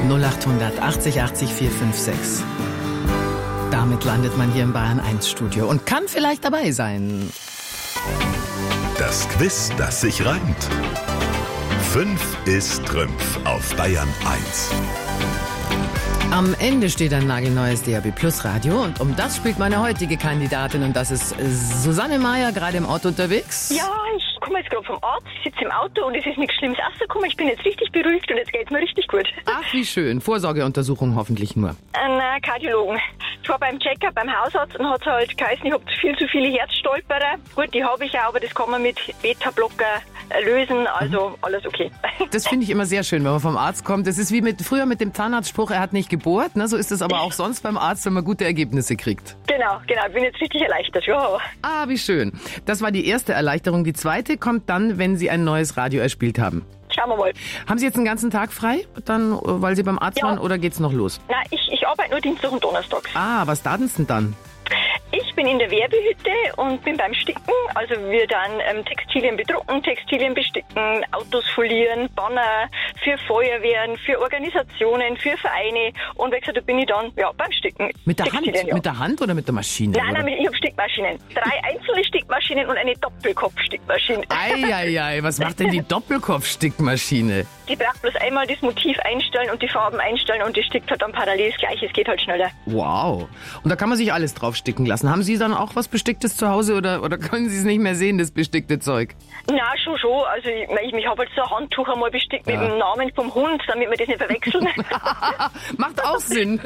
0800 80 80 456. Damit landet man hier im Bayern 1 Studio und kann vielleicht dabei sein. Das Quiz, das sich reimt. 5 ist Trümpf auf Bayern 1. Am Ende steht ein nagelneues DAB Plus Radio und um das spielt meine heutige Kandidatin und das ist Susanne Meier, gerade im Auto unterwegs. Ja, ich komme jetzt gerade vom Arzt, sitze im Auto und es ist nichts Schlimmes rausgekommen. Ich bin jetzt richtig beruhigt und jetzt geht's mir richtig gut. Ach, wie schön. Vorsorgeuntersuchung hoffentlich nur. Ein Kardiologen. Ich war beim Checker beim Hausarzt und hat halt geheißen, ich habe viel zu viele Herzstolperer. Gut, die habe ich auch, aber das kann man mit Beta-Blocker lösen, also alles okay. Das finde ich immer sehr schön, wenn man vom Arzt kommt. Das ist wie früher mit dem Zahnarztspruch, er hat nicht gebohrt. Ne? So ist es aber auch sonst beim Arzt, wenn man gute Ergebnisse kriegt. Genau. Ich bin jetzt richtig erleichtert, ja. Ah, wie schön. Das war die erste Erleichterung. Die zweite kommt dann, wenn Sie ein neues Radio erspielt haben. Schauen wir mal. Haben Sie jetzt den ganzen Tag frei, dann, weil Sie beim Arzt waren, oder geht's noch los? Nein, ich arbeite nur Dienstag und Donnerstags. Ah, was taten Sie denn dann? Ich bin in der Werbehütte und bin beim Sticken. Also wir dann Textilien bedrucken, Textilien besticken, Autos folieren, Banner für Feuerwehren, für Organisationen, für Vereine. Und wie gesagt, da bin ich dann beim Sticken. Mit der Hand? Ja. Mit der Hand oder mit der Maschine? Nein, ich habe Stickmaschinen. 3 einzelne Stickmaschinen und eine Doppelkopfstickmaschine. Eieiei, was macht denn die Doppelkopfstickmaschine? Die braucht bloß einmal das Motiv einstellen und die Farben einstellen und die stickt halt dann parallel das Gleiche. Es geht halt schneller. Wow. Und da kann man sich alles drauf sticken lassen. Haben Sie dann auch was Besticktes zu Hause oder können Sie es nicht mehr sehen, das bestickte Zeug? Na, schon. Also ich habe halt so ein Handtuch einmal bestickt mit dem Namen vom Hund, damit wir das nicht verwechseln. Macht auch Sinn.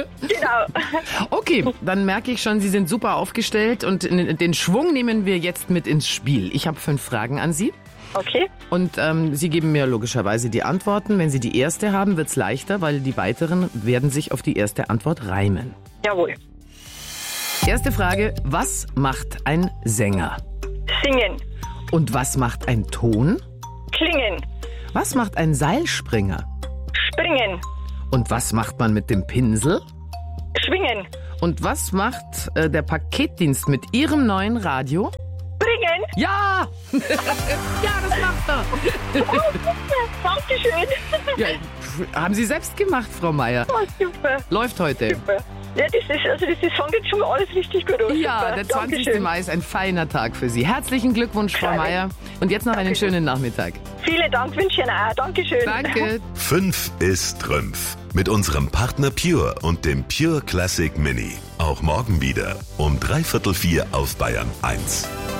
Genau. Okay, dann merke ich schon, Sie sind super aufgestellt und den Schwung nehmen wir jetzt mit ins Spiel. Ich habe 5 Fragen an Sie. Okay. Und Sie geben mir logischerweise die Antworten. Wenn Sie die erste haben, wird's leichter, weil die weiteren werden sich auf die erste Antwort reimen. Jawohl. Erste Frage, was macht ein Sänger? Singen. Und was macht ein Ton? Klingen. Was macht ein Seilspringer? Springen. Und was macht man mit dem Pinsel? Schwingen. Und was macht der Paketdienst mit Ihrem neuen Radio? Bringen. Ja! Ja, das macht er. Oh, Dankeschön. Ja, haben Sie selbst gemacht, Frau Meier. Oh, super. Läuft heute. Super. Ja, das fängt jetzt schon mal alles richtig gut an. Ja, super. der 20. Dankeschön. Mai ist ein feiner Tag für Sie. Herzlichen Glückwunsch, Frau Meier. Und jetzt noch einen schönen Nachmittag. Vielen Dank, wünsche Ihnen auch. Dankeschön. Danke. 5 ist Trümpf. Mit unserem Partner Pure und dem Pure Classic Mini. Auch morgen wieder um 3/4 auf Bayern 1.